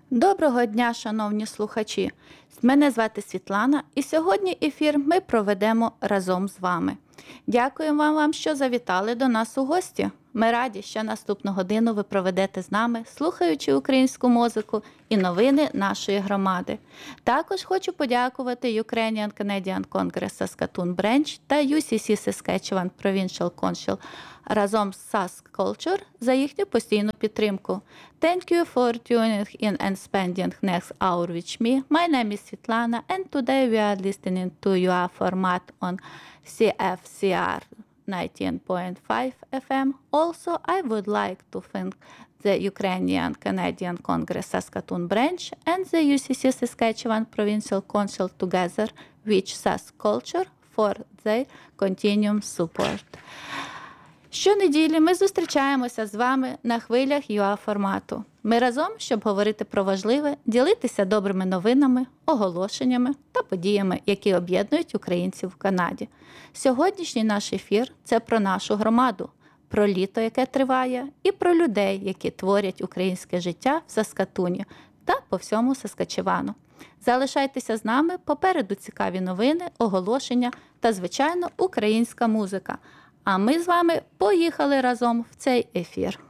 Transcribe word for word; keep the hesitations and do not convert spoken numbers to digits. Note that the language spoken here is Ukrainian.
Доброго дня, шановні слухачі! Мене звати Світлана, і сьогодні ефір ми проведемо разом з вами. Дякуємо вам, що завітали до нас у гості. Ми раді, що наступну годину ви проведете з нами, слухаючи українську музику і новини нашої громади. Також хочу подякувати Ukrainian Canadian Congress Saskatoon Branch та ю сі сі Saskatchewan Provincial Council разом з Sask Culture за їхню постійну підтримку. Thank you for tuning in and spending next hour with me. My name is Svetlana, and today we are listening to your format on сі еф сі ар nineteen point five F M. Also, I would like to thank the Ukrainian Canadian Congress Saskatoon Branch and the ю сі сі Saskatchewan Provincial Council together with Sask Culture for their continued support. Щонеділі ми зустрічаємося з вами на хвилях ю а формату. Ми разом, щоб говорити про важливе, ділитися добрими новинами, оголошеннями та подіями, які об'єднують українців в Канаді. Сьогоднішній наш ефір – це про нашу громаду, про літо, яке триває, і про людей, які творять українське життя в Саскатуні та по всьому Саскачевану. Залишайтеся з нами, попереду цікаві новини, оголошення та, звичайно, українська музика. А ми з вами поїхали разом в цей ефір.